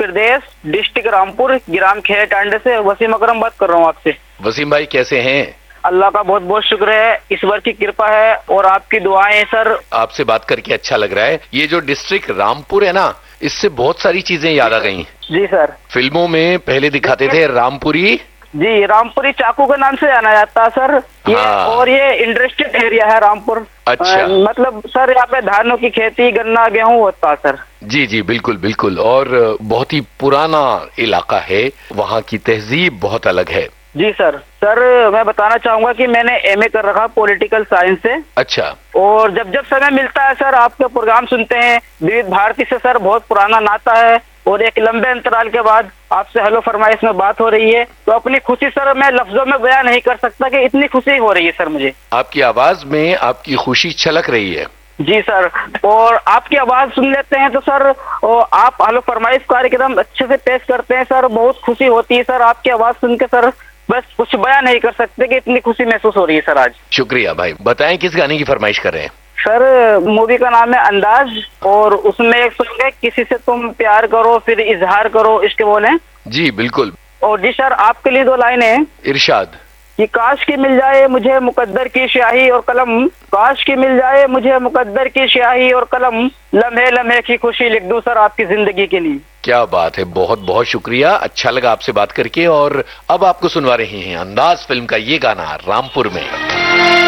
प्रदेश, district Rampur, ग्राम खेटांडे से वसीम अकरम बात कर रहा हूँ आपसे। वसीम भाई कैसे हैं? अल्लाह का बहुत बहुत शुक्र है, ईश्वर की कृपा है और आपकी दुआएं सर। आपसे बात करके अच्छा लग रहा है। ये जो डिस्ट्रिक्ट रामपुर है ना, इससे बहुत सारी चीजें याद आ गई। जी सर। फिल्मों में पहले दिखाते थे रामपुरी। जी, रामपुरी चाकू के नाम से जाना जाता है सर। ये हाँ। और ये इंडस्ट्रियल एरिया है रामपुर। अच्छा। मतलब सर यहाँ पे धानों की खेती, गन्ना, गेहूं होता है सर। जी जी बिल्कुल बिल्कुल। और बहुत ही पुराना इलाका है, वहाँ की तहजीब बहुत अलग है। जी सर। सर मैं बताना चाहूंगा कि मैंने एमए कर रखा पॉलिटिकल साइंस से। अच्छा। और जब जब समय मिलता है सर आपके प्रोग्राम सुनते हैं। विविध भारती से सर बहुत पुराना नाता है और एक लंबे अंतराल के बाद आपसे हेलो फरमाइश में बात हो रही है, तो अपनी खुशी सर मैं लफ्जों में बयां नहीं कर सकता कि इतनी खुशी हो रही है सर मुझे। आपकी आवाज में आपकी खुशी छलक रही है। जी सर। और आपकी आवाज सुन लेते हैं तो सर आप हेलो फरमाइश कार्यक्रम अच्छे से पेश करते हैं सर, बहुत खुशी होती है सर आपकी आवाज सुन के सर। बस कुछ बयां नहीं कर सकते कि इतनी खुशी महसूस हो रही है सर आज। शुक्रिया भाई। बताएं किस गाने की फरमाइश कर रहे हैं? सर मूवी का नाम है अंदाज और उसमें एक सॉन्ग है किसी से तुम प्यार करो फिर इजहार करो, इसके बोले। जी बिल्कुल। और जी सर आपके लिए 2 लाइनें हैं। इरशाद। कि काश की मिल जाए मुझे मुकद्दर की स्याही और कलम, काश की मिल जाए मुझे मुकद्दर की स्याही और कलम, लम्हे लम्हे की खुशी लिख दूं सर आपकी जिंदगी के लिए। क्या बात है, बहुत बहुत शुक्रिया। अच्छा लगा आपसे बात करके। और अब आपको सुनवा रहे हैं अंदाज फिल्म का ये गाना रामपुर में।